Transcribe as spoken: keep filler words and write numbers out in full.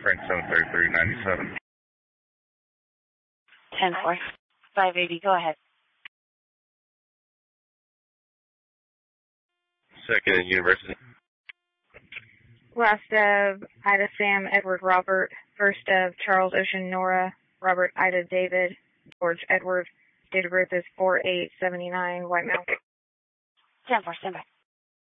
Frank seven thirty-three ninety-seven. ten four, five eighty, go ahead. Second and University. Last of Ida Sam Edward Robert. First of Charles Ocean Nora Robert Ida David George Edward. Date of birth is four eight seventy-nine, White Mountain. ten four, stand by.